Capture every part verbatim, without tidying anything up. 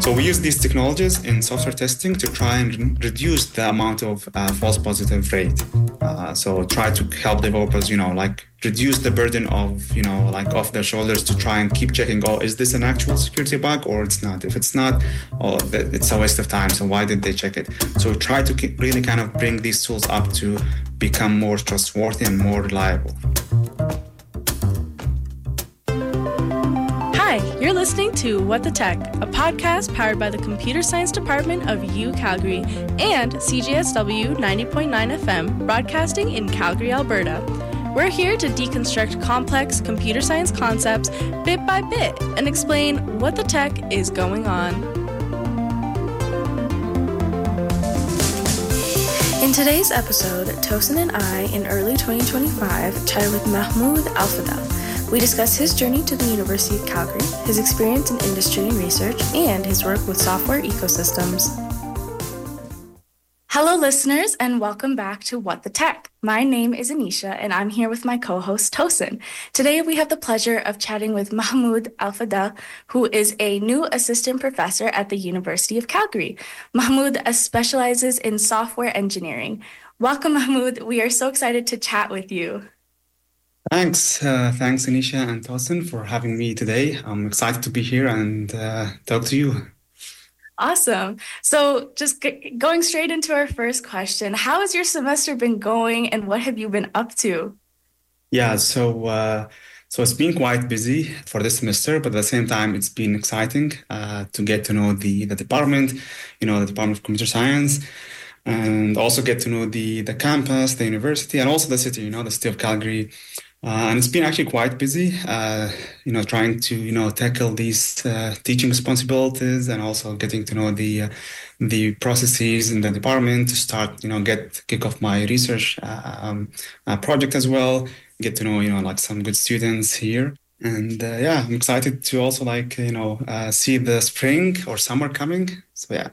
So we use these technologies in software testing to try and re- reduce the amount of uh, false positive rate. Uh, so try to help developers, you know, like reduce the burden of, you know, like off their shoulders to try and keep checking, oh, is this an actual security bug or it's not? If it's not, oh, it's a waste of time. So why did they check it? So try to keep really kind of bring these tools up to become more trustworthy and more reliable. Hi, you're listening to What the Tech, a podcast powered by the Computer Science Department of U Calgary and C J S W ninety point nine F M, broadcasting in Calgary, Alberta. We're here to deconstruct complex computer science concepts bit by bit and explain what the tech is going on. In today's episode, Tosin and I, in early twenty twenty-five, chatted with Mahmoud Alfadel. We discuss his journey to the University of Calgary, his experience in industry and research, and his work with software ecosystems. Hello, listeners, and welcome back to What the Tech. My name is Anisha, and I'm here with my co-host, Tosin. Today, we have the pleasure of chatting with Mahmoud Alfadel, who is a new assistant professor at the University of Calgary. Mahmoud specializes in software engineering. Welcome, Mahmoud. We are so excited to chat with you. Thanks. Uh, thanks, Anisha and Tosin, for having me today. I'm excited to be here and uh, talk to you. Awesome. So just g- going straight into our first question, how has your semester been going and what have you been up to? Yeah, so uh, so it's been quite busy for this semester, but at the same time, it's been exciting uh, to get to know the, the department, you know, the Department of Computer Science, and also get to know the, the campus, the university, and also the city, you know, the city of Calgary. Uh, and it's been actually quite busy, uh, you know, trying to, you know, tackle these uh, teaching responsibilities and also getting to know the uh, the processes in the department to start, you know, get kick off my research uh, um, uh, project as well, get to know, you know, like some good students here. And uh, yeah, I'm excited to also like, you know, uh, see the spring or summer coming. So yeah.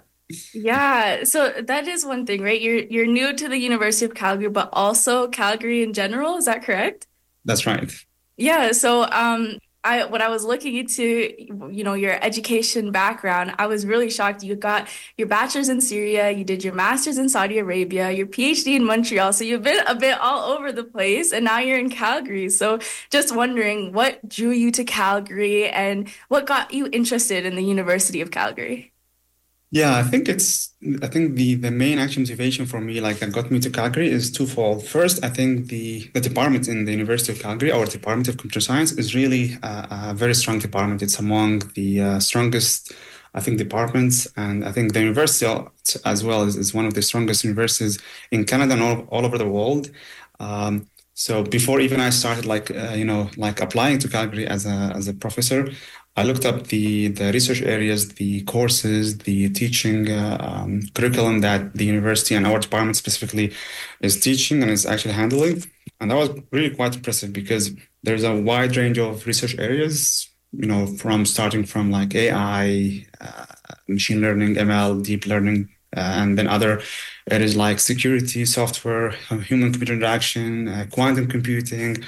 Yeah, so that is one thing, right? You're you're new to the University of Calgary, but also Calgary in general. Is that correct? That's right. Yeah, so um, I when I was looking into, you know, your education background, I was really shocked. You got your bachelor's in Syria, you did your master's in Saudi Arabia, your PhD in Montreal. So you've been a bit all over the place, and now you're in Calgary. So just wondering what drew you to Calgary and what got you interested in the University of Calgary? Yeah, I think it's, I think the, the main actual motivation for me, like that got me to Calgary is twofold. First, I think the, the department in the University of Calgary, our Department of Computer Science, is really a, a very strong department. It's among the uh, strongest, I think, departments. And I think the university as well is, is one of the strongest universities in Canada and all, all over the world. Um, so before even I started like, uh, you know, like applying to Calgary as a, as a professor, I looked up the, the research areas, the courses, the teaching uh, um, curriculum that the university and our department specifically is teaching and is actually handling. And that was really quite impressive because there's a wide range of research areas, you know, from starting from like A I, uh, machine learning, M L, deep learning, uh, and then other areas like security, software, human-computer interaction, uh, quantum computing.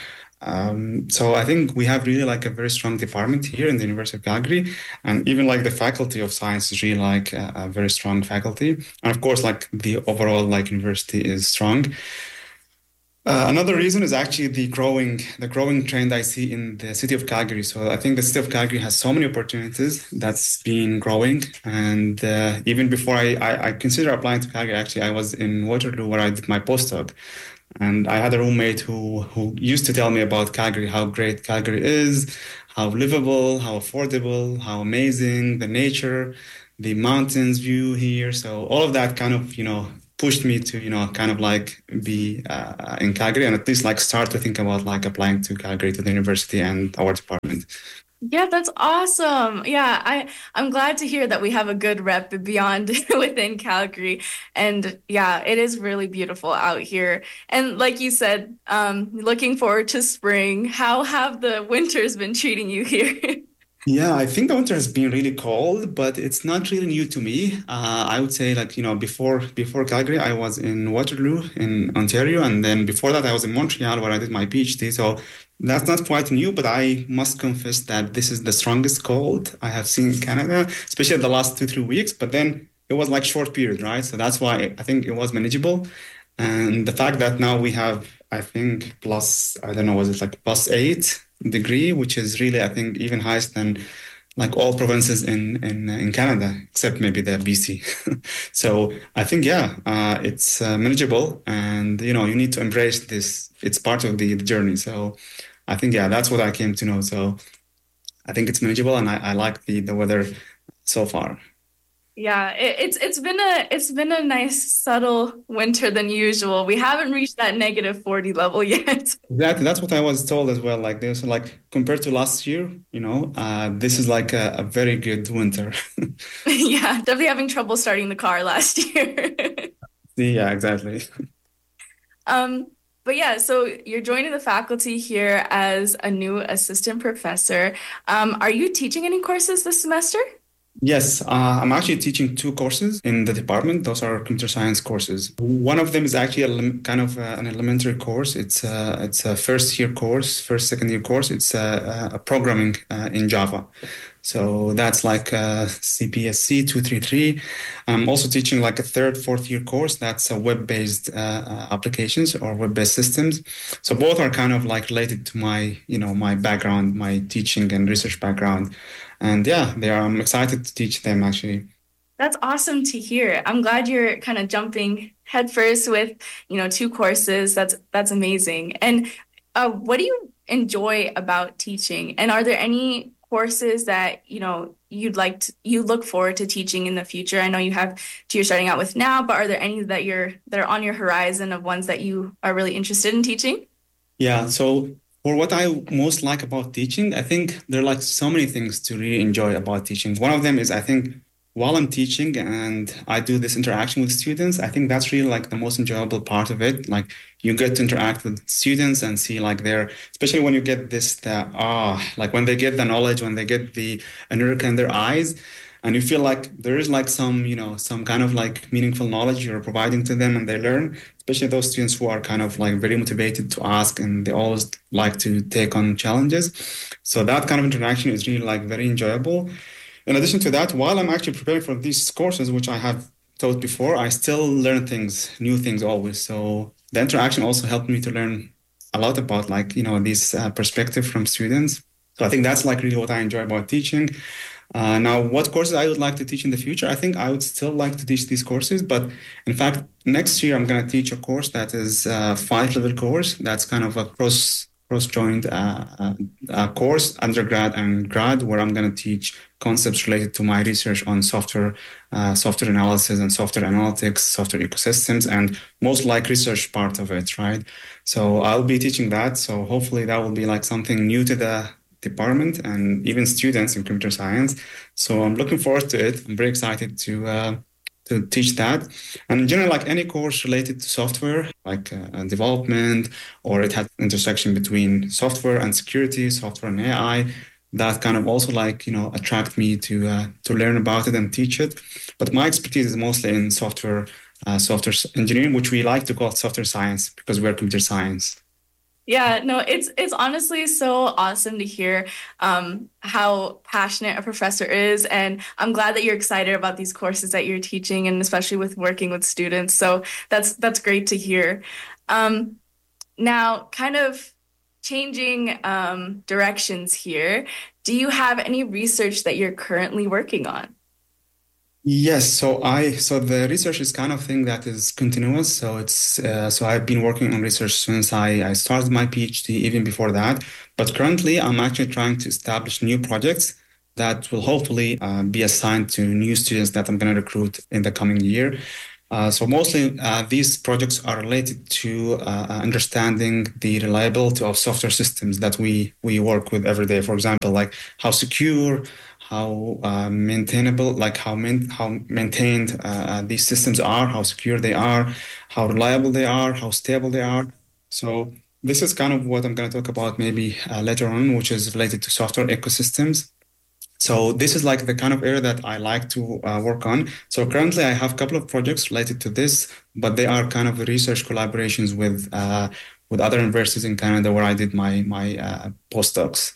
Um, so I think we have really like a very strong department here in the University of Calgary, and even like the faculty of science is really like a, a very strong faculty. And of course, like the overall like university is strong. Uh, another reason is actually the growing the growing trend I see in the city of Calgary. So I think the city of Calgary has so many opportunities that's been growing. And uh, even before I, I, I consider applying to Calgary, actually, I was in Waterloo where I did my postdoc. And I had a roommate who, who used to tell me about Calgary, how great Calgary is, how livable, how affordable, how amazing, the nature, the mountains view here. So all of that kind of, you know, pushed me to, you know, kind of like be uh, in Calgary and at least like start to think about like applying to Calgary, to the university and our department. Yeah, that's awesome. Yeah, I, I'm glad to hear that we have a good rep beyond within Calgary. And yeah, it is really beautiful out here. And like you said, um, looking forward to spring. How have the winters been treating you here? Yeah, I think the winter has been really cold, but it's not really new to me. Uh, I would say like, you know, before before Calgary, I was in Waterloo in Ontario, and then before that I was in Montreal where I did my PhD. So that's not quite new, but I must confess that this is the strongest cold I have seen in Canada, especially the last two, three weeks. But then it was like short period, right? So that's why I think it was manageable. And the fact that now we have, I think, plus, I don't know, was it like plus eight degree, which is really, I think, even highest than like all provinces in in in Canada, except maybe the B C. So I think, yeah, uh, it's uh, manageable, and you know, you need to embrace this. It's part of the, the journey. So I think, yeah, that's what I came to know. So I think it's manageable, and I, I like the the weather so far. Yeah, it, it's it's been a it's been a nice subtle winter than usual. We haven't reached that negative forty level yet. Exactly, that's what I was told as well. Like this, like compared to last year, you know, uh, this is like a, a very good winter. Yeah, definitely having trouble starting the car last year. Yeah, exactly. Um, but yeah, so you're joining the faculty here as a new assistant professor. Um, are you teaching any courses this semester? Yes, uh, I'm actually teaching two courses in the department. Those are computer science courses. One of them is actually a lim- kind of uh, an elementary course. It's a, it's a first year course, first, second year course. It's a, a programming uh, in Java. So that's like uh, C P S C two thirty-three. I'm also teaching like a third, fourth year course. That's a web-based uh, uh, applications or web-based systems. So both are kind of like related to my, you know, my background, my teaching and research background. And yeah, they are, I'm excited to teach them actually. That's awesome to hear. I'm glad you're kind of jumping headfirst with, you know, two courses. That's that's amazing. And uh, what do you enjoy about teaching? And are there any courses that, you know, you'd like to, you look forward to teaching in the future? I know you have two you're starting out with now, but are there any that you're that are on your horizon of ones that you are really interested in teaching? Yeah, so for what I most like about teaching, I think there are like so many things to really enjoy about teaching. One of them is I think while I'm teaching and I do this interaction with students, I think that's really like the most enjoyable part of it. Like you get to interact with students and see like their, especially when you get this, the, ah, like when they get the knowledge, when they get the energy in their eyes, and you feel like there is like some, you know, some kind of like meaningful knowledge you're providing to them and they learn, especially those students who are kind of like very motivated to ask and they always like to take on challenges. So that kind of interaction is really like very enjoyable. In addition to that, while I'm actually preparing for these courses, which I have taught before, I still learn things, new things always. So the interaction also helped me to learn a lot about like, you know, this uh, perspective from students. So I think that's like really what I enjoy about teaching. Uh, now, what courses I would like to teach in the future? I think I would still like to teach these courses, but in fact, next year I'm going to teach a course that is a five level course. That's kind of a cross cross joined uh, uh, uh, course, undergrad and grad, where I'm going to teach concepts related to my research on software, uh, software analysis and software analytics, software ecosystems, and most like research part of it, right? So I'll be teaching that. So hopefully that will be like something new to the department and even students in computer science. So I'm looking forward to it. I'm very excited to uh, to teach that. And in general, like any course related to software, like uh, development, or it has intersection between software and security, software and A I, that kind of also like, you know, attract me to uh, to learn about it and teach it. But my expertise is mostly in software, uh, software engineering, which we like to call software science because we're computer science. Yeah, no, it's it's honestly so awesome to hear um, how passionate a professor is, and I'm glad that you're excited about these courses that you're teaching, and especially with working with students. So that's that's great to hear. Um, Now, kind of changing um, directions here, do you have any research that you're currently working on? Yes, so I so the research is kind of thing that is continuous. So it's uh, so I've been working on research since I, I started my PhD, even before that. But currently, I'm actually trying to establish new projects that will hopefully uh, be assigned to new students that I'm going to recruit in the coming year. Uh, so mostly uh, these projects are related to uh, understanding the reliability of software systems that we we work with every day. For example, like how secure, how uh, maintainable, like how main, how maintained uh, uh, these systems are, how secure they are, how reliable they are, how stable they are. So this is kind of what I'm going to talk about maybe uh, later on, which is related to software ecosystems. So this is like the kind of area that I like to uh, work on. So currently I have a couple of projects related to this, but they are kind of research collaborations with uh, with other universities in Canada where I did my my uh, postdocs.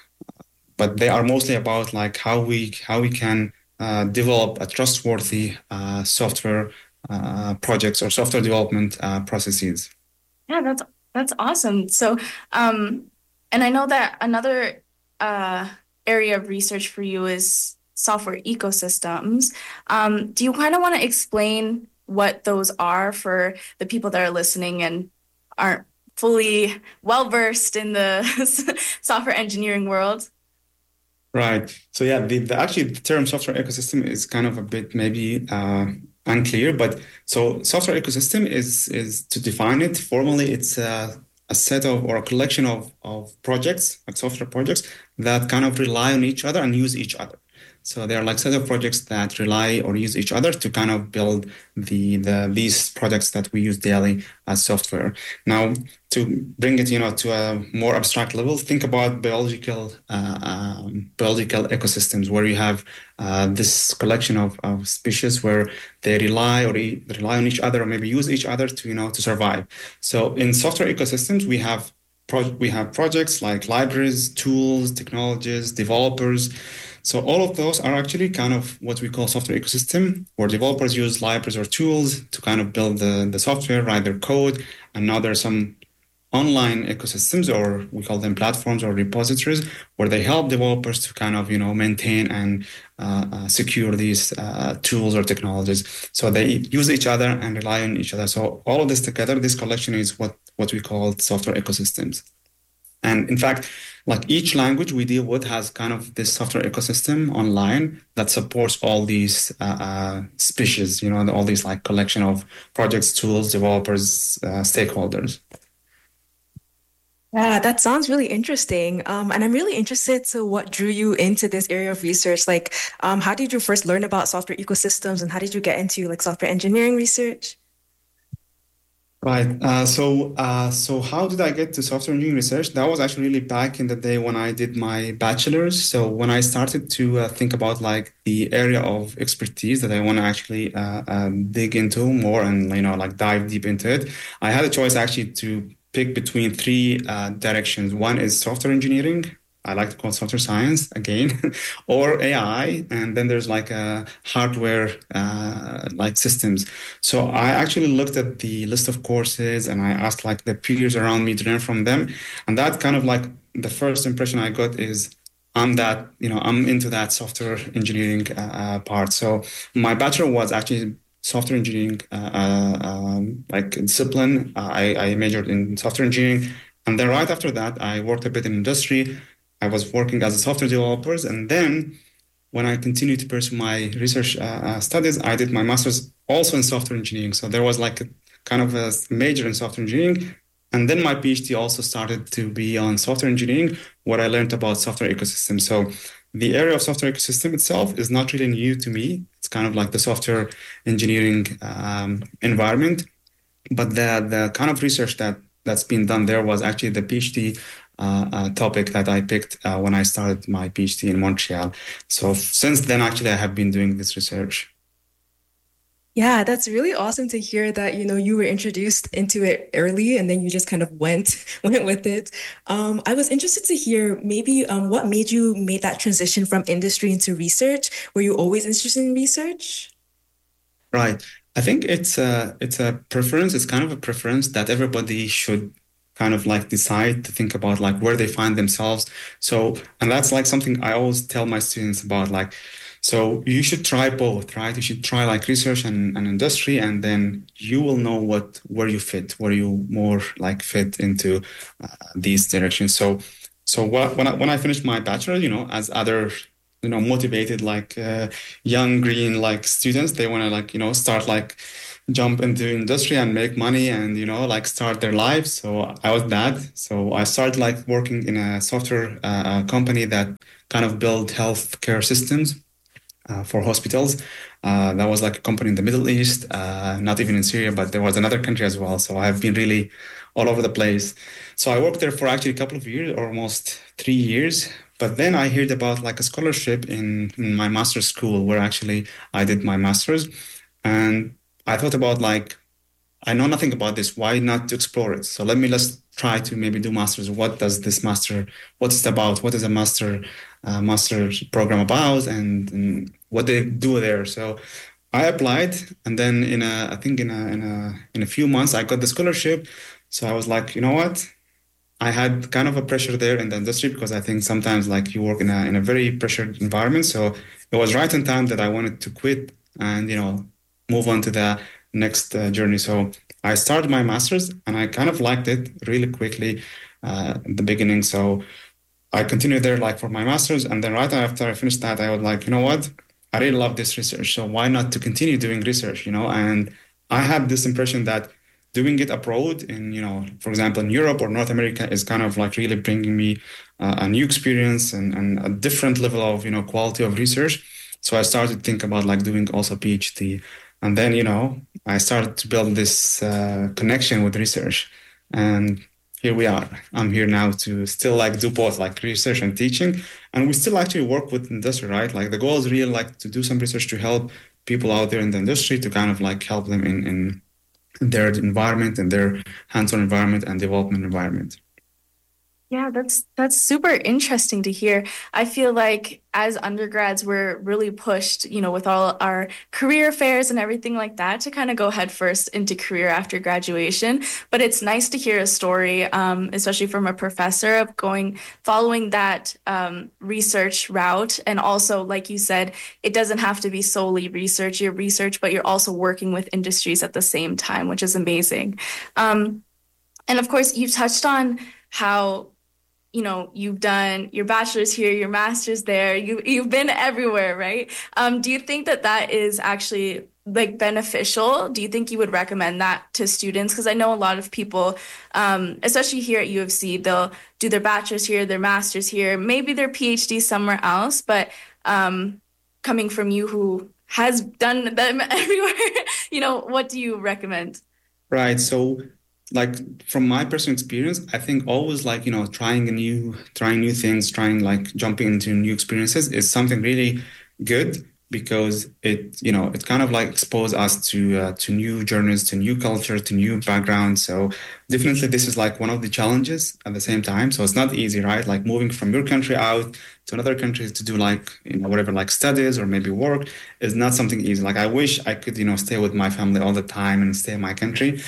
But they are mostly about like how we how we can uh, develop a trustworthy uh, software uh, projects or software development uh, processes. Yeah, that's that's awesome. So, um, and I know that another uh area of research for you is software ecosystems. Um, do you kind of want to explain what those are for the people that are listening and aren't fully well versed in the software engineering world? Right. So yeah, the, the actually the term software ecosystem is kind of a bit maybe uh, unclear, but so software ecosystem is is to define it formally, it's a, a set of or a collection of of projects, like software projects that kind of rely on each other and use each other. So they are like set of projects that rely or use each other to kind of build the the these projects that we use daily as software. Now, to bring it, you know, to a more abstract level, think about biological uh, um, biological ecosystems where you have uh, this collection of, of species where they rely or e- rely on each other or maybe use each other to, you know, to survive. So in software ecosystems, we have pro- we have projects like libraries, tools, technologies, developers. So all of those are actually kind of what we call software ecosystem, where developers use libraries or tools to kind of build the, the software, write their code. And now there's some online ecosystems, or we call them platforms or repositories, where they help developers to kind of, you know, maintain and uh, uh, secure these uh, tools or technologies. So they use each other and rely on each other. So all of this together, this collection is what, what we call software ecosystems. And in fact, like each language we deal with has kind of this software ecosystem online that supports all these uh, uh, species, you know, all these like collection of projects, tools, developers, uh, stakeholders. Yeah, that sounds really interesting. Um, and I'm really interested to what drew you into this area of research. Like, um, how did you first learn about software ecosystems and how did you get into like software engineering research? Right. Uh, so, uh, so how did I get to software engineering research? That was actually really back in the day when I did my bachelor's. So when I started to uh, think about like the area of expertise that I want to actually uh, um, dig into more and, you know, like dive deep into it, I had a choice actually to pick between three uh, directions. One is software engineering. I like to call it software science again, or A I, and then there's like a hardware uh, like systems. So I actually looked at the list of courses and I asked like the peers around me to learn from them, and that kind of like the first impression I got is I'm that, you know, I'm into that software engineering uh, uh, part. So my bachelor was actually software engineering uh, uh, um, like discipline. I, I majored in software engineering, and then right after that, I worked a bit in industry. I was working as a software developer, and then when I continued to pursue my research uh, uh, studies, I did my master's also in software engineering. So there was like a kind of a major in software engineering, and then my PhD also started to be on software engineering, where I learned about software ecosystem. So the area of software ecosystem itself is not really new to me. It's kind of like the software engineering um, environment, but the the kind of research that that's been done there was actually the PhD uh, uh, topic that I picked uh, when I started my PhD in Montreal. So since then, actually, I have been doing this research. Yeah, that's really awesome to hear that, you know, you were introduced into it early and then you just kind of went went with it. Um, I was interested to hear maybe um, what made you made that transition from industry into research. Were you always interested in research? Right. I think it's a it's a preference. It's kind of a preference that everybody should kind of like decide to think about like where they find themselves. So, and that's like something I always tell my students about like, so you should try both, right? You should try like research and, and industry, and then you will know what where you fit, where you more like fit into uh, these directions. So, so what, when I when I finished my bachelor, you know, as other you know motivated like uh, young green like students, they want to like you know start like jump into industry and make money and you know like start their lives. So I was that. So I started like working in a software uh, company that kind of built healthcare systems uh, for hospitals. Uh, that was like a company in the Middle East, uh, not even in Syria, but there was another country as well. So I've been really all over the place. So I worked there for actually a couple of years, almost three years But then I heard about like a scholarship in, in my master's school where actually I did my master's. And I thought about like, I know nothing about this. Why not to explore it? So let me let's try to maybe do masters. What does this master, what's it about? What is a master uh, master's program about? And, and what they do there? So I applied, and then in a, I think in a, in a, in a few months, I got the scholarship. So I was like, you know what? I had kind of a pressure there in the industry because I think sometimes like you work in a in a very pressured environment. So it was right in time that I wanted to quit and, you know, move on to the next uh, journey. So I started my master's and I kind of liked it really quickly uh, at the beginning. So I continued there like for my master's, and then right after I finished that, I was like, you know what? I really love this research. So why not to continue doing research, you know? And I had this impression that doing it abroad in, you know, for example, in Europe or North America is kind of like really bringing me uh, a new experience and, and a different level of, you know, quality of research. So I started to think about like doing also PhD. And then, you know, I started to build this uh, connection with research. And here we are. I'm here now to still like do both like research and teaching. And we still actually work with industry, right? Like the goal is really like to do some research to help people out there in the industry to kind of like help them in, in their environment and their hands-on environment and development environment. Yeah, that's that's super interesting to hear. I feel like as undergrads, we're really pushed, you know, with all our career fairs and everything like that to kind of go headfirst into career after graduation. But it's nice to hear a story, um, especially from a professor, of going, following that um, research route. And also, like you said, it doesn't have to be solely research, your research, but you're also working with industries at the same time, which is amazing. Um, and of course, you touched on how you know, you've done your bachelor's here, your master's there, you, you've been everywhere, right? Um, do you think that that is actually like beneficial? Do you think you would recommend that to students? Because I know a lot of people, um, especially here at U of C, they'll do their bachelor's here, their master's here, maybe their PhD somewhere else, but um, coming from you who has done them everywhere, you know, what do you recommend? Right. So like from my personal experience, I think always like, you know, trying a new, trying new things, trying like jumping into new experiences is something really good because it, you know, it kind of like expose us to uh, to new journeys, to new culture, to new backgrounds. So definitely this is like one of the challenges at the same time. So it's not easy, right? Like moving from your country out to another country to do like, you know, whatever, like studies or maybe work is not something easy. Like I wish I could, you know, stay with my family all the time and stay in my country.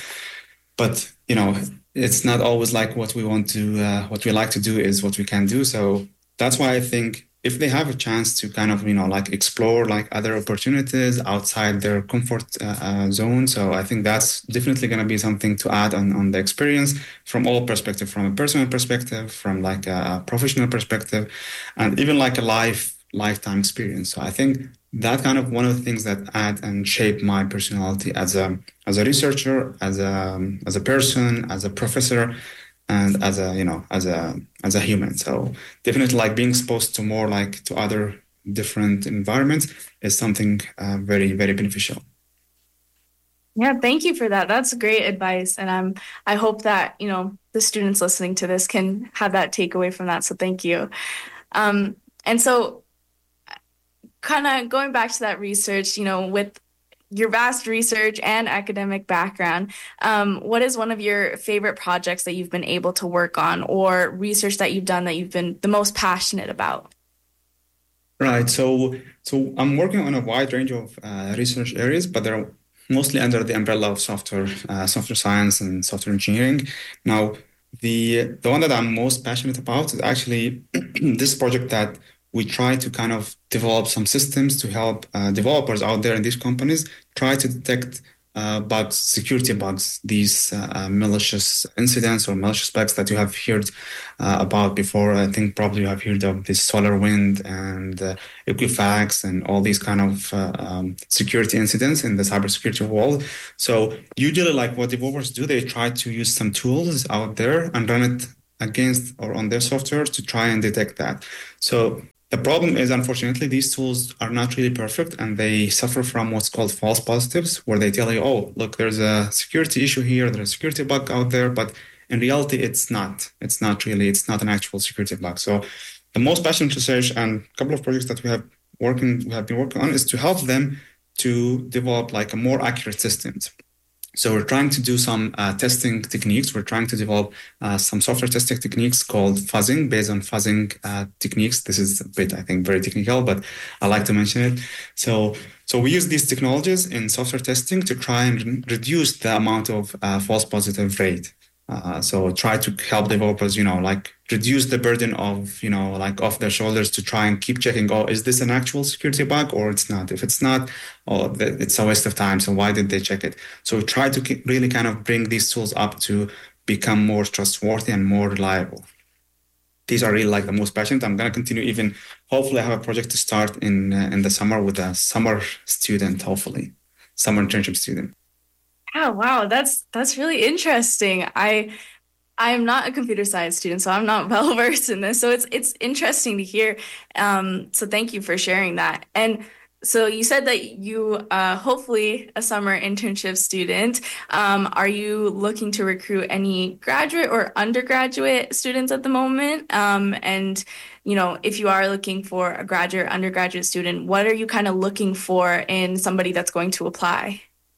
But, you know, it's not always like what we want to, uh, what we like to do is what we can do. So that's why I think if they have a chance to kind of, you know, like explore like other opportunities outside their comfort uh, uh, zone. So I think that's definitely going to be something to add on, on the experience from all perspective, from a personal perspective, from like a professional perspective, and even like a life, lifetime experience. So I think that kind of one of the things that add and shape my personality as a as a researcher, as a as a person, as a professor, and as a you know as a as a human. So definitely like being exposed to more like to other different environments is something uh, very very beneficial. Yeah, thank you for that. That's great advice. And um, I hope that, you know, the students listening to this can have that takeaway from that. So thank you. Um, and so kind of going back to that research, you know, with your vast research and academic background, um, what is one of your favorite projects that you've been able to work on or research that you've done that you've been the most passionate about? Right. So so I'm working on a wide range of uh, research areas, but they're mostly under the umbrella of software, uh, software science and software engineering. Now, the the one that I'm most passionate about is actually this project that we try to kind of develop some systems to help uh, developers out there in these companies try to detect uh, bugs, security bugs, these uh, uh, malicious incidents or malicious bugs that you have heard uh, about before. I think probably you have heard of this SolarWind and uh, Equifax and all these kind of uh, um, security incidents in the cybersecurity world. So usually like what developers do, they try to use some tools out there and run it against or on their software to try and detect that. So the problem is, unfortunately, these tools are not really perfect and they suffer from what's called false positives, where they tell you, oh, look, there's a security issue here, there's a security bug out there, but in reality, it's not. It's not really, it's not an actual security bug. So the most passionate research and a couple of projects that we have working we have been working on is to help them to develop like a more accurate systems. So we're trying to do some uh, testing techniques. We're trying to develop uh, some software testing techniques called fuzzing, based on fuzzing uh, techniques. This is a bit, I think, very technical, but I like to mention it. So, so we use these technologies in software testing to try and re- reduce the amount of uh, false positive rate. Uh, so try to help developers, you know, like reduce the burden of, you know, like off their shoulders to try and keep checking, oh, is this an actual security bug or it's not? If it's not, oh, it's a waste of time. So why did they check it? So we try to really kind of bring these tools up to become more trustworthy and more reliable. These are really like the most passionate. I'm going to continue even, hopefully I have a project to start in, uh, in the summer with a summer student, hopefully, summer internship student. Yeah, wow, that's that's really interesting. I I'm not a computer science student, so I'm not well versed in this. So it's it's interesting to hear. Um, so thank you for sharing that. And so you said that you uh, hopefully a summer internship student. Um, are you looking to recruit any graduate or undergraduate students at the moment? Um, and you know, if you are looking for a graduate or undergraduate student, what are you kind of looking for in somebody that's going to apply?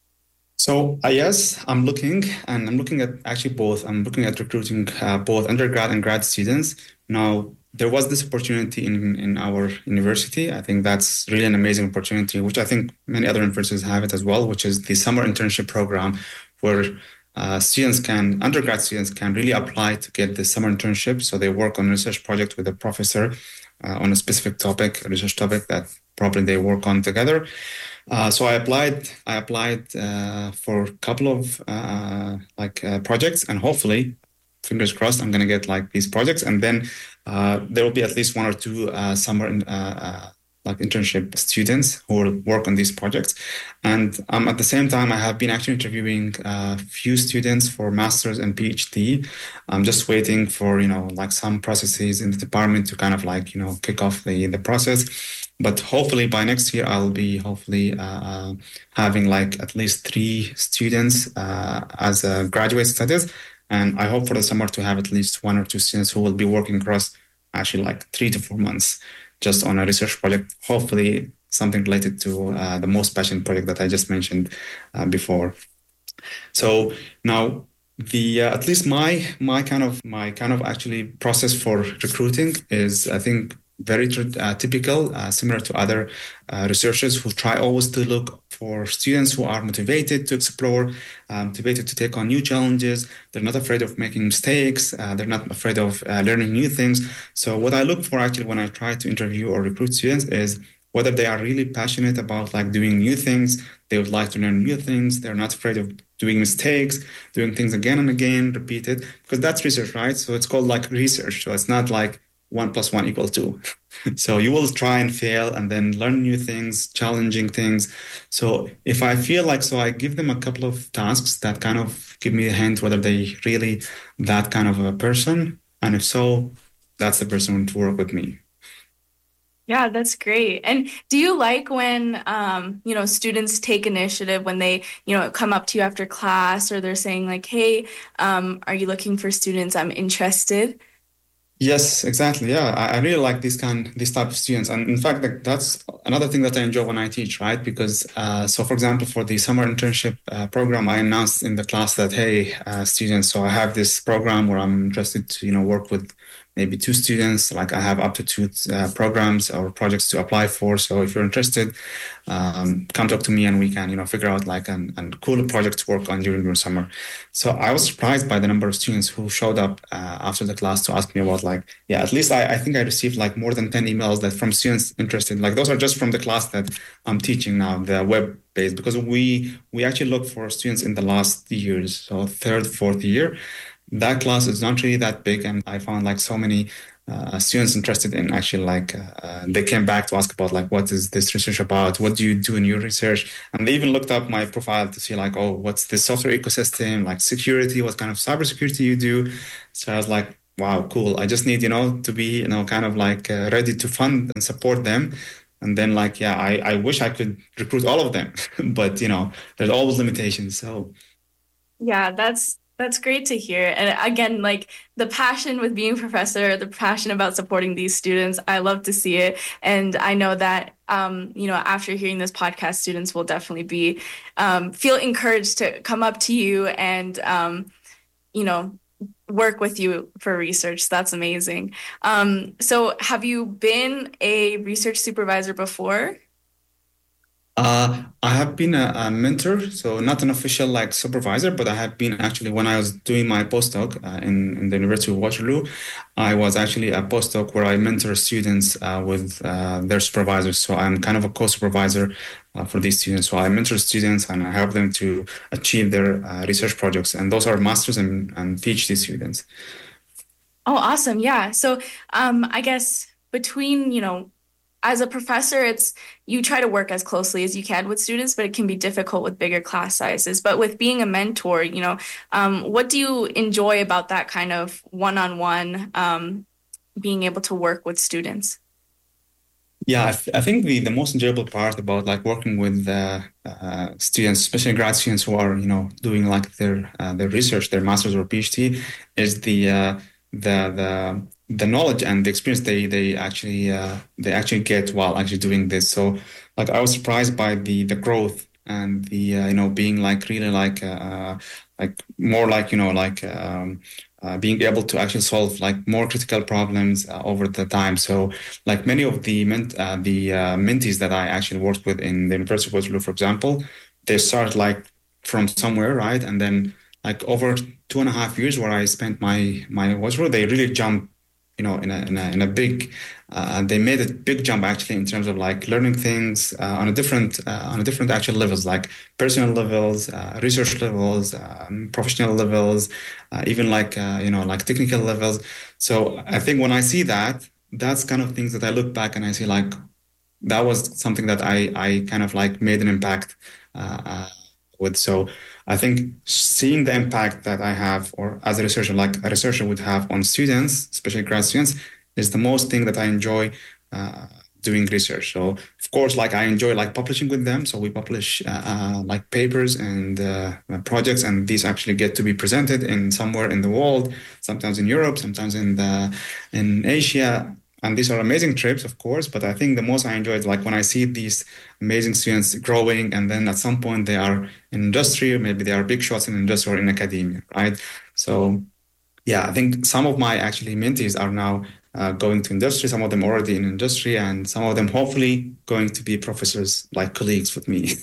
So uh, yes, I'm looking, and I'm looking at actually both. I'm looking at recruiting uh, both undergrad and grad students. Now, there was this opportunity in, in our university. I think that's really an amazing opportunity, which I think many other universities have it as well, which is the summer internship program, where uh, students can, undergrad students can really apply to get the summer internship. So they work on a research project with a professor uh, on a specific topic, a research topic that probably they work on together. Uh, so I applied. I applied uh, for a couple of uh, like uh, projects, and hopefully, fingers crossed, I'm gonna get like these projects, and then uh, there will be at least one or two uh, summer uh, uh, like internship students who will work on these projects. And um, at the same time, I have been actually interviewing a few students for masters and PhD. I'm just waiting for you know like some processes in the department to kind of like you know kick off the the process. But hopefully by next year, I'll be hopefully uh, having like at least three students uh, as a graduate studies. And I hope for the summer to have at least one or two students who will be working across actually like three to four months just on a research project, hopefully something related to uh, the most passionate project that I just mentioned uh, before. So now the uh, at least my my kind of my kind of actually process for recruiting is, I think, very uh, typical, uh, similar to other uh, researchers who try always to look for students who are motivated to explore, um, motivated to take on new challenges. They're not afraid of making mistakes. Uh, they're not afraid of uh, learning new things. So what I look for actually when I try to interview or recruit students is whether they are really passionate about like doing new things. They would like to learn new things. They're not afraid of doing mistakes, doing things again and again, repeated, because that's research, right? So it's called like research. So it's not like one plus one equal two. So you will try and fail and then learn new things, challenging things. So if I feel like, so I give them a couple of tasks that kind of give me a hint whether they really that kind of a person. And if so, that's the person to work with me. Yeah, that's great. And do you like when, um, you know, students take initiative when they, you know, come up to you after class or they're saying like, hey, um, are you looking for students? I'm interested. Yes, exactly. Yeah, I, I really like these kind, these type of students, and in fact, like, that's another thing that I enjoy when I teach, right? Because, uh, so for example, for the summer internship uh, program, I announced in the class that, hey, uh, students, so I have this program where I'm interested to, you know, work with maybe two students. Like I have up to two uh, programs or projects to apply for. So if you're interested, um, come talk to me and we can, you know, figure out like an, an cool project to work on during your summer. So I was surprised by the number of students who showed up uh, after the class to ask me about like, yeah, at least I, I think I received like more than ten emails that from students interested. Like those are just from the class that I'm teaching now, the web based, because we, we actually look for students in the last years. So third, fourth year. That class is not really that big, and I found like so many uh, students interested in actually like uh, they came back to ask about like what is this research about, what do you do in your research, and they even looked up my profile to see like, oh, what's the software ecosystem, like security, what kind of cybersecurity you do. So I was like, wow, cool. I just need, you know, to be, you know, kind of like uh, ready to fund and support them. And then like, yeah, I, I wish I could recruit all of them, but you know, there's always limitations. So Yeah, that's That's great to hear. And again, like the passion with being a professor, the passion about supporting these students, I love to see it. And I know that, um, you know, after hearing this podcast, students will definitely be, um, feel encouraged to come up to you and, um, you know, work with you for research. That's amazing. Um, so have you been a research supervisor before? Uh, I have been a, a mentor, so not an official like supervisor, but I have been actually when I was doing my postdoc uh, in, in the University of Waterloo, I was actually a postdoc where I mentor students uh, with uh, their supervisors. So I'm kind of a co-supervisor uh, for these students. So I mentor students and I help them to achieve their uh, research projects, and those are masters and, and PhD students. Oh, awesome. Yeah. So, um, I guess between, you know, as a professor, it's you try to work as closely as you can with students, but it can be difficult with bigger class sizes. But with being a mentor, you know, um, what do you enjoy about that kind of one-on-one, um, being able to work with students? Yeah, I, th I think the, the most enjoyable part about like working with uh, uh, students, especially grad students who are, you know, doing like their uh, their research, their master's or PhD, is the uh, the the the knowledge and the experience they they actually uh, they actually get while actually doing this. So, like, I was surprised by the the growth and the uh, you know being like really like uh, uh, like more like you know like um, uh, being able to actually solve like more critical problems uh, over the time. So like many of the ment uh, the uh, mentees that I actually worked with in the University of Waterloo, for example, they start like from somewhere, right? And then like over two and a half years where I spent my my Waterloo, they really jumped, you know, in a in a in a big, uh, they made a big jump actually in terms of like learning things uh, on a different uh, on a different actual levels, like personal levels, uh, research levels, um, professional levels, uh, even like uh, you know like technical levels. So I think when I see that, that's kind of things that I look back and I see like that was something that I I kind of like made an impact uh, uh, with. So I think seeing the impact that I have, or as a researcher, like a researcher would have on students, especially grad students, is the most thing that I enjoy uh, doing research. So of course, like I enjoy like publishing with them. So we publish uh, uh, like papers and uh, projects, and these actually get to be presented in somewhere in the world, sometimes in Europe, sometimes in the in Asia. And these are amazing trips, of course, but I think the most I enjoy is like when I see these amazing students growing, and then at some point they are in industry, or maybe they are big shots in industry or in academia, right? So yeah, I think some of my actually mentees are now uh, going to industry, some of them already in industry, and some of them hopefully going to be professors like colleagues with me.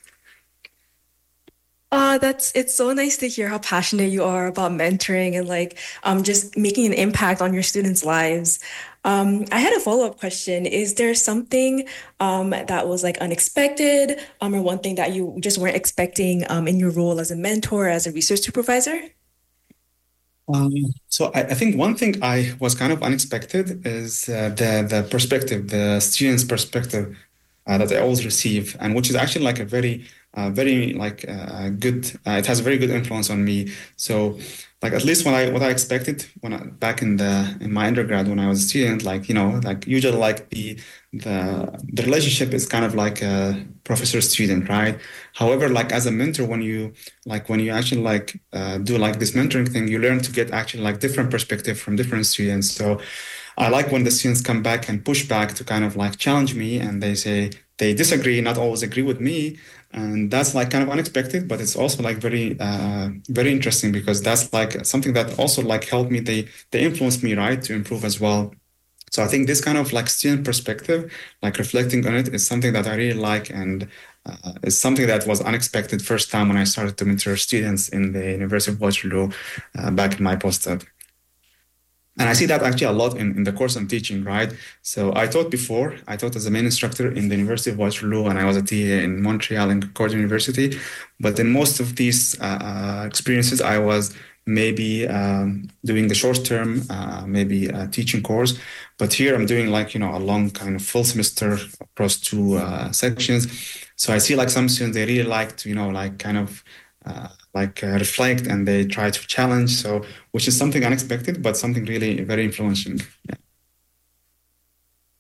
Uh, that's it's so nice to hear how passionate you are about mentoring and like um just making an impact on your students' lives. Um, I had a follow-up question. Is there something um that was like unexpected, um, or one thing that you just weren't expecting um in your role as a mentor, as a research supervisor? Um, so I, I think one thing I was kind of unexpected is uh, the the perspective, the student's perspective uh, that I always receive, and which is actually like a very, uh, very like uh, good. Uh, it has a very good influence on me. So, like at least when I what I expected when I back in the in my undergrad when I was a student, like you know, like usually like the the the relationship is kind of like a professor student, right? However, like as a mentor, when you like when you actually like uh, do like this mentoring thing, you learn to get actually like different perspective from different students. So I like when the students come back and push back to kind of like challenge me, and they say they disagree, not always agree with me. And that's like kind of unexpected, but it's also like very, uh, very interesting because that's like something that also like helped me. They, they influenced me, right, to improve as well. So I think this kind of like student perspective, like reflecting on it, is something that I really like, and uh, it's something that was unexpected first time when I started to mentor students in the University of Waterloo uh, back in my postdoc. And I see that actually a lot in, in the course I'm teaching, right? So I taught before, I taught as a main instructor in the University of Waterloo, and I was a T A in Montreal and Concordia University. But in most of these uh, uh, experiences, I was maybe um, doing the short term, uh, maybe a teaching course. But here I'm doing like, you know, a long kind of full semester across two uh, sections. So I see like some students, they really like to, you know, like kind of uh, like uh, reflect, and they try to challenge. So, which is something unexpected, but something really very influential. Yeah.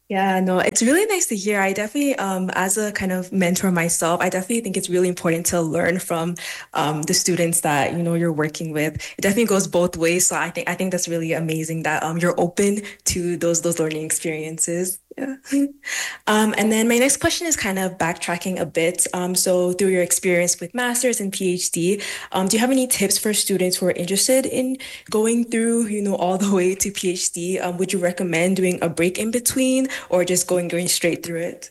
Yeah, no, it's really nice to hear. I definitely, um, as a kind of mentor myself, I definitely think it's really important to learn from um, the students that, you know, you're working with. It definitely goes both ways. So I think I think that's really amazing that um, you're open to those those learning experiences. Yeah. Um, and then my next question is kind of backtracking a bit. Um, so through your experience with master's and PhD, um, do you have any tips for students who are interested in going through, you know, all the way to PhD? Um, would you recommend doing a break in between or just going going straight through it?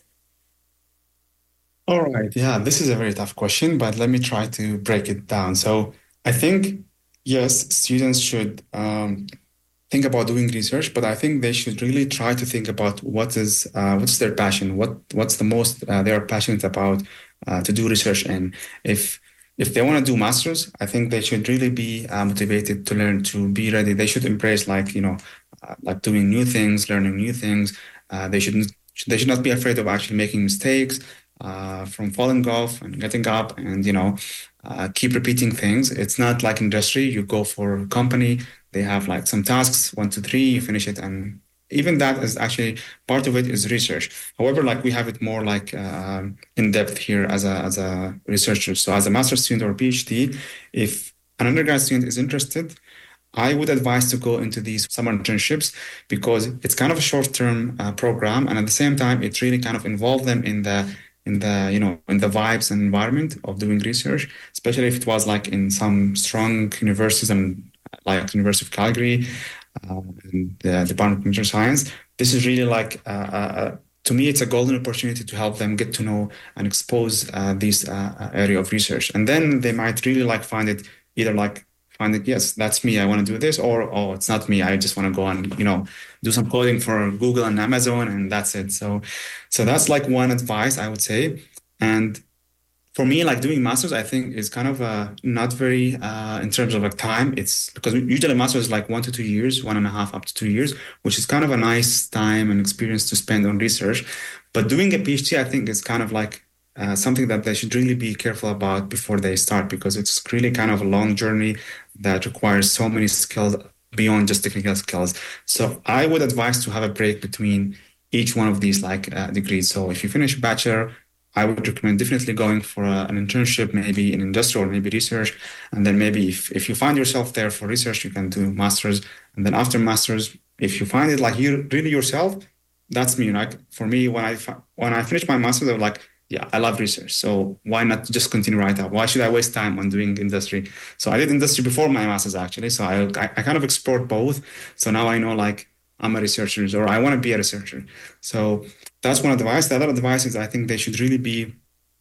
All right. Yeah, this is a very tough question, but let me try to break it down. So I think, yes, students should um, think about doing research, but I think they should really try to think about what is uh, what's their passion, what what's the most uh, they are passionate about uh, to do research in. If if they want to do masters, I think they should really be uh, motivated to learn, to be ready. They should embrace like, you know, uh, like doing new things, learning new things. Uh, they should they should not be afraid of actually making mistakes, uh, from falling off and getting up, and you know, uh, keep repeating things. It's not like industry. You go for a company, they have like some tasks, one, two, three, you finish it. And even that is actually part of it is research. However, like we have it more like uh, in depth here as a, as a researcher. So as a master student or PhD, if an undergrad student is interested, I would advise to go into these summer internships because it's kind of a short-term uh, program, and at the same time, it really kind of involve them in the in the you know in the vibes and environment of doing research, especially if it was like in some strong universities and like University of Calgary uh, and the Department of Computer Science. This is really like uh, uh, to me, it's a golden opportunity to help them get to know and expose uh, this uh, area of research, and then they might really like find it either like find it, yes, that's me, I want to do this, or oh, it's not me, I just want to go and you know do some coding for Google and Amazon, and that's it. So, so that's like one advice I would say. And for me, like doing masters, I think is kind of uh, not very uh, in terms of like time. It's because usually masters is like one to two years, one and a half up to two years, which is kind of a nice time and experience to spend on research. But doing a PhD, I think is kind of like uh, something that they should really be careful about before they start, because it's really kind of a long journey that requires so many skills beyond just technical skills. So I would advise to have a break between each one of these like uh, degrees. So if you finish bachelor, I would recommend definitely going for a, an internship, maybe in industry or maybe research. And then maybe if, if you find yourself there for research, you can do masters. And then after masters, if you find it like you really yourself, that's me. Like for me, when I fi- when I finished my masters, I was like, yeah, I love research. So why not just continue right up? Why should I waste time on doing industry? So I did industry before my masters actually. So I I, I kind of explored both. So now I know like I'm a researcher or I want to be a researcher. So that's one advice. The other advice is I think they should really be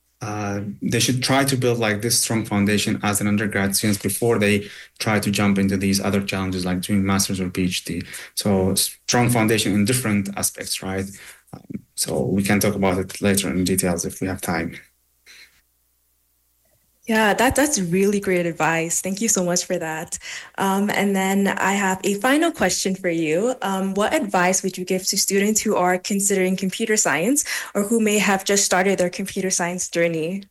uh, they should try to build like this strong foundation as an undergrad students before they try to jump into these other challenges like doing masters or PhD. So strong foundation in different aspects, right? Um, so we can talk about it later in details if we have time. Yeah, that that's really great advice. Thank you so much for that. Um, and then I have a final question for you. Um, what advice would you give to students who are considering computer science or who may have just started their computer science journey?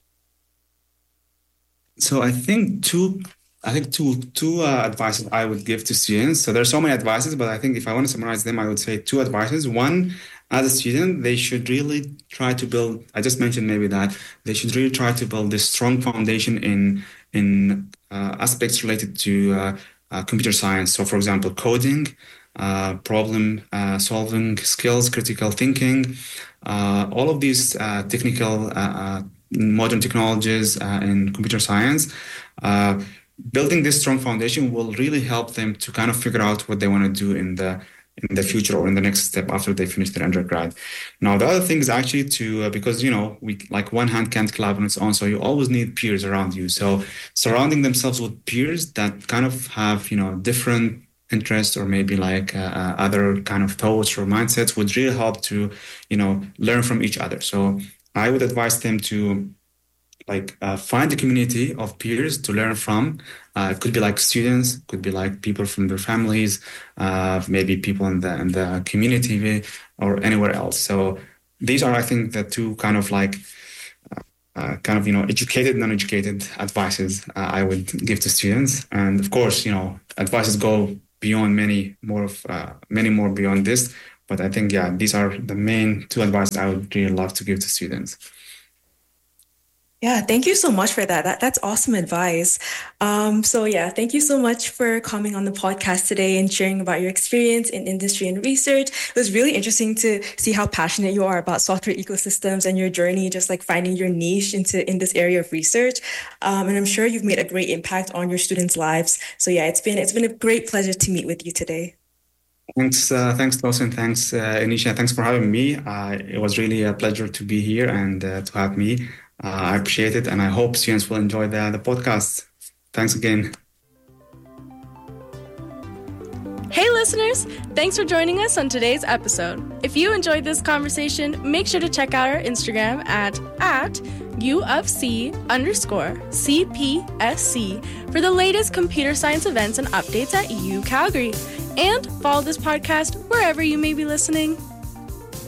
So I think two, I think two two uh, advices I would give to students. So there's so many advices, but I think if I want to summarize them, I would say two advices. One, as a student, they should really try to build. I just mentioned maybe that they should really try to build this strong foundation in in uh, aspects related to uh, uh, computer science. So, for example, coding, uh, problem uh, solving skills, critical thinking, uh, all of these uh, technical uh, uh, modern technologies uh, in computer science. Uh, Building this strong foundation will really help them to kind of figure out what they want to do in the in the future or in the next step after they finish their undergrad. Now, the other thing is actually to uh, because you know we like one hand can't clap on its own, so you always need peers around you. So surrounding themselves with peers that kind of have you know different interests or maybe like uh, uh, other kind of thoughts or mindsets would really help to you know learn from each other. So I would advise them to like uh, find a community of peers to learn from. Uh, it could be like students, could be like people from their families, uh, maybe people in the in the community or anywhere else. So these are, I think, the two kind of like uh, kind of you know educated, non-educated advices uh, I would give to students. And of course, you know, advices go beyond many more of uh, many more beyond this. But I think, yeah, these are the main two advice I would really love to give to students. Yeah, thank you so much for that. That that's awesome advice. Um, so yeah, thank you so much for coming on the podcast today and sharing about your experience in industry and research. It was really interesting to see how passionate you are about software ecosystems and your journey, just like finding your niche into in this area of research. Um, and I'm sure you've made a great impact on your students' lives. So yeah, it's been it's been a great pleasure to meet with you today. Thanks, uh, thanks, Dawson. Thanks, uh, Anisha. Thanks for having me. Uh, it was really a pleasure to be here and uh, to have me. Uh, I appreciate it, and I hope students will enjoy the, the podcast. Thanks again. Hey listeners, thanks for joining us on today's episode. If you enjoyed this conversation, make sure to check out our Instagram at, at UFC underscore CPSC for the latest computer science events and updates at U Calgary. And follow this podcast wherever you may be listening.